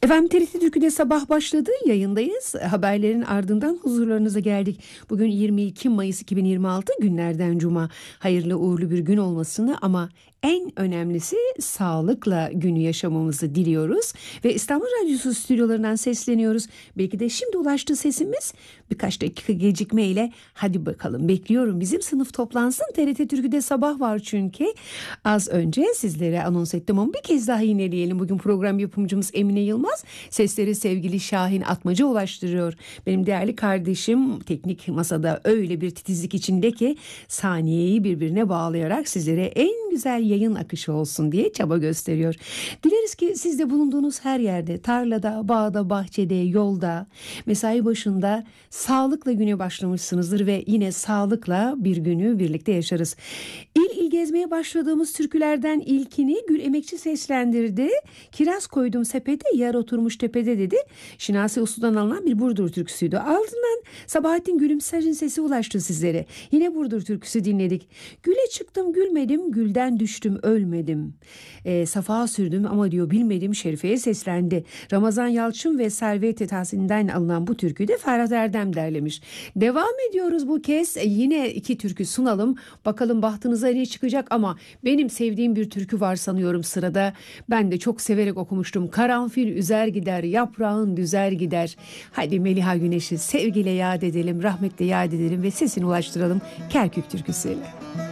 Efendim TRT Türkü'de sabah başladı, yayındayız. Haberlerin ardından huzurlarınıza geldik. Bugün 22 Mayıs 2026, günlerden cuma. Hayırlı uğurlu bir gün olmasını ama en önemlisi sağlıkla günü yaşamamızı diliyoruz. Ve İstanbul Radyosu stüdyolarından sesleniyoruz. Belki de şimdi ulaştı sesimiz. Birkaç dakika gecikmeyle hadi bakalım, bekliyorum bizim sınıf toplansın. TRT Türkü'de sabah var çünkü. Az önce sizlere anons ettim ama bir kez daha yineleyelim. Bugün program yapımcımız Emine Yılmaz. Sesleri sevgili Şahin Atmaca ulaştırıyor. Benim değerli kardeşim teknik masada öyle bir titizlik içinde ki saniyeyi birbirine bağlayarak sizlere en güzel yayın akışı olsun diye çaba gösteriyor. Dileriz ki siz de bulunduğunuz her yerde, tarlada, bağda, bahçede, yolda, mesai başında sağlıkla güne başlamışsınızdır ve yine sağlıkla bir günü birlikte yaşarız. İl il gezmeye başladığımız türkülerden ilkini Gül Emekçi seslendirdi. Kiraz koydum sepete, yer oturmuş tepede dedi. Şinasi Uslu'dan alınan bir Burdur türküsüydü. Ardından Sabahattin Gülümser'in sesi ulaştı sizlere. Yine Burdur türküsü dinledik. Güle çıktım gülmedim, gülden düştüm ölmedim. Safa sürdüm ama diyor bilmedim Şerife'ye seslendi. Ramazan Yalçın ve Servet Tahsin'den alınan bu türküyü de Ferhat Erdem derlemiş. Devam ediyoruz bu kez. Yine iki türkü sunalım. Bakalım bahtınıza ne çıkacak ama benim sevdiğim bir türkü var sanıyorum sırada. Ben de çok severek okumuştum. Karanfil üzer gider, yaprağın düzer gider. Hadi Meliha Güneş'i sevgiyle yad edelim, rahmetle yad edelim ve sesini ulaştıralım Kerkük türküsüyle.